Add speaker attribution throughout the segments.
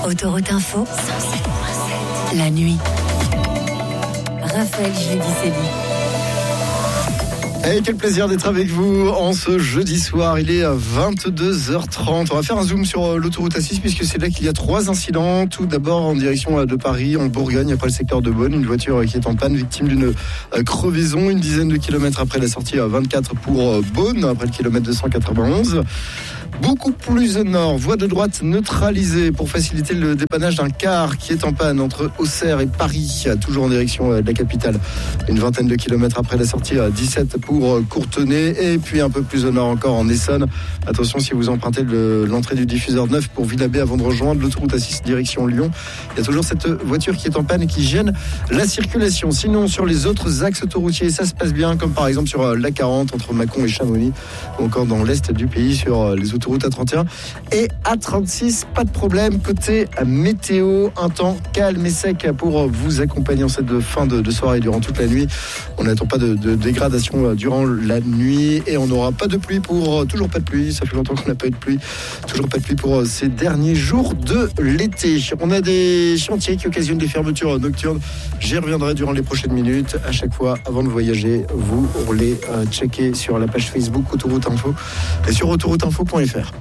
Speaker 1: Autoroute Info, 107.7. La nuit. Raphaël Judicelli.
Speaker 2: Et quel plaisir d'être avec vous en ce jeudi soir. Il est 22h30. On va faire un zoom sur l'autoroute A6 puisque c'est là qu'il y a 3 incidents. Tout d'abord en direction de Paris, en Bourgogne, après le secteur de Beaune. Une voiture qui est en panne, victime d'une crevaison. Une dizaine de kilomètres après la sortie 24 pour Beaune, après le kilomètre 291. Beaucoup plus au nord, voie de droite neutralisée pour faciliter le dépannage d'un car qui est en panne entre Auxerre et Paris, toujours en direction de la capitale. Une vingtaine de kilomètres après la sortie 17 pour Courtenay, et puis un peu plus au nord encore en Essonne. Attention si vous empruntez l'entrée du diffuseur 9 pour Villabé avant de rejoindre l'autoroute A6 direction Lyon. Il y a toujours cette voiture qui est en panne et qui gêne la circulation. Sinon sur les autres axes autoroutiers, ça se passe bien, comme par exemple sur la 40 entre Mâcon et Chamonix, ou encore dans l'est du pays sur les autoroutes A31 et A36, pas de problème. Côté météo, un temps calme et sec pour vous accompagner en cette fin de soirée durant toute la nuit. On n'attend pas de dégradation durant la nuit et on n'aura pas de pluie toujours pas de pluie. Ça fait longtemps qu'on n'a pas eu de pluie. Toujours pas de pluie pour ces derniers jours de l'été. On a des chantiers qui occasionnent des fermetures nocturnes. J'y reviendrai durant les prochaines minutes. À chaque fois, avant de voyager, vous les checkez sur la page Facebook Autoroute Info et sur autorouteinfo.fr.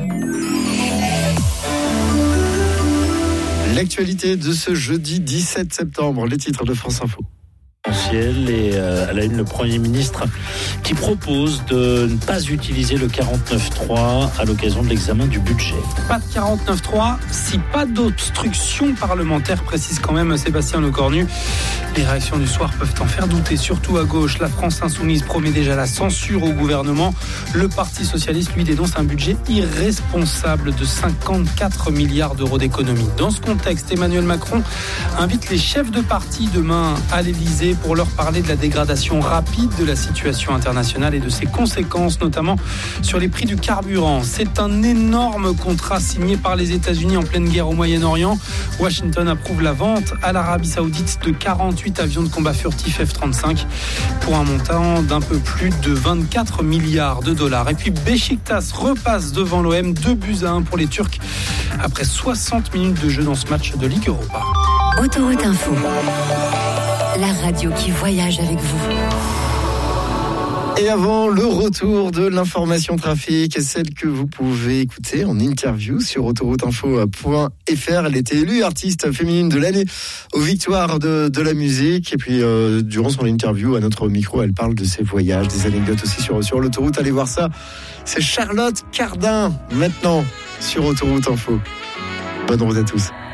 Speaker 2: L'actualité de ce jeudi 17 septembre, les titres de France Info.
Speaker 3: Et à la une, le Premier ministre qui propose de ne pas utiliser le 49.3 à l'occasion de l'examen du budget.
Speaker 4: Pas de 49.3 si pas d'obstruction parlementaire, précise quand même Sébastien Lecornu. Les réactions du soir peuvent en faire douter, surtout à gauche. La France insoumise promet déjà la censure au gouvernement. Le Parti socialiste, lui, dénonce un budget irresponsable de 54 milliards d'euros d'économie. Dans ce contexte, Emmanuel Macron invite les chefs de parti demain à l'Élysée pour leur parler de la dégradation rapide de la situation internationale et de ses conséquences, notamment sur les prix du carburant. C'est un énorme contrat signé par les États-Unis en pleine guerre au Moyen-Orient. Washington approuve la vente à l'Arabie Saoudite de 48 avions de combat furtifs F-35 pour un montant d'un peu plus de 24 milliards de dollars. Et puis Beşiktaş repasse devant l'OM, 2-1 pour les Turcs après 60 minutes de jeu dans ce match de Ligue Europa.
Speaker 1: Autoroute Info, la radio qui voyage avec vous.
Speaker 2: Et avant le retour de l'information trafic, celle que vous pouvez écouter en interview sur autorouteinfo.fr. Elle était élue artiste féminine de l'année aux victoires de la musique. Et puis, durant son interview à notre micro, elle parle de ses voyages, des anecdotes aussi sur l'autoroute. Allez voir ça. C'est Charlotte Cardin, maintenant, sur Autoroute Info. Bonne route à tous.